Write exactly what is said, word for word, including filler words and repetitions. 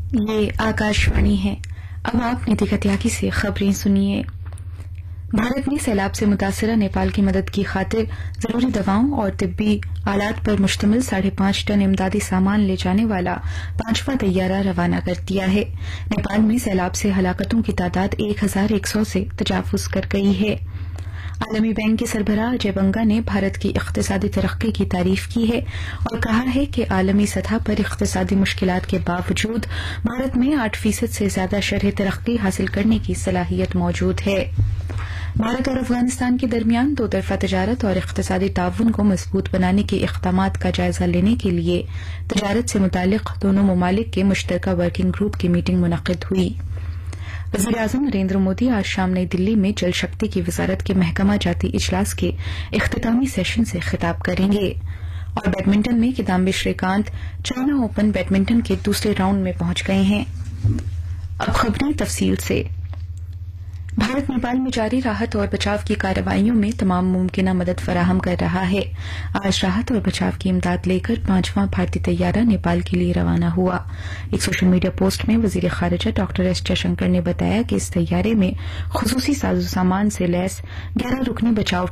ये आकाशवाणी है। अब आप निधि कत्याकी से खबरें सुनिए। भारत ने सैलाब से मुतासरा नेपाल की मदद की खातिर जरूरी दवाओं और तिब्बी आलात पर मुश्तमिल साढ़े पांच टन इमदादी सामान ले जाने वाला पांचवा तैयारा रवाना कर दिया है। नेपाल में सैलाब से हलाकतों की तादाद एक हजार एक सौ से तजावुज कर गई है। आलमी बैंक के सरबराह अजय बंगा ने भारत की इख्तिसादी तरक्की की तारीफ की है और कहा है कि आलमी सतह पर इख्तिसादी मुश्किलात के बावजूद भारत में आठ फीसद से ज्यादा शरह तरक्की हासिल करने की सलाहियत मौजूद है। भारत और अफगानिस्तान के दरमियान दो तरफा तजारत और इख्तिसादी ताउन को मजबूत बनाने के इक़दामात का जायजा लेने के लिए तजारत से मुतालिक दोनों ममालिक के मुश्तरका वर्किंग ग्रुप की मीटिंग मुनक़िद हुई। वज़ीर-ए-आज़म नरेंद्र मोदी आज शाम नई दिल्ली में जल शक्ति की वजारत के महकमा जाती इजलास के इख्तितामी सेशन से खिताब करेंगे। और बैडमिंटन में Kidambi Shrikant China open badminton के दूसरे राउंड में पहुंच गए हैं। अब खबरें तफसील से। भारत नेपाल में जारी राहत और बचाव की कार्रवाइयों में तमाम मुमकिन मदद फराहम कर रहा है। आज राहत और बचाव की इमदाद लेकर पांचवां भारतीय तैयारा नेपाल के लिए रवाना हुआ। एक सोशल मीडिया पोस्ट में वजीर खारिजा डॉक्टर एस जयशंकर ने बताया कि इस तैयारे में खुसूसी साजो सामान से लैस ग्यारह रुकनी बचाव